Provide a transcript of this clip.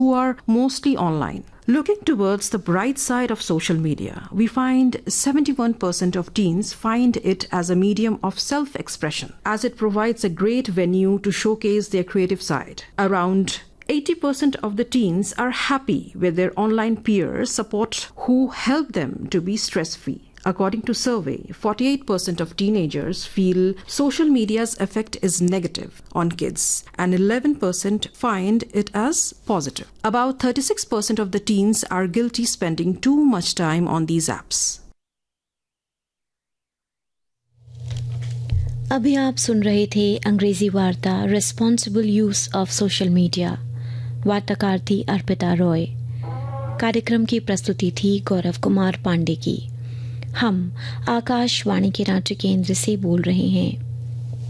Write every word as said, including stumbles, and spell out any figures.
who are mostly online. Looking towards the bright side of social media, we find seventy-one percent of teens find it as a medium of self-expression, as it provides a great venue to showcase their creative side. Around eighty percent of the teens are happy with their online peer support who help them to be stress-free. According to survey, forty-eight percent of teenagers feel social media's effect is negative on kids and eleven percent find it as positive. About thirty-six percent of the teens are guilty spending too much time on these apps. अभी आप सुन रहे थे अंग्रेजी वार्ता responsible use of social media. वार्ताकार थी अर्पिता रॉय। कार्यक्रम की प्रस्तुति थी गौरव कुमार पांडे की। हम आकाशवाणी के रांची केंद्र से बोल रहे हैं।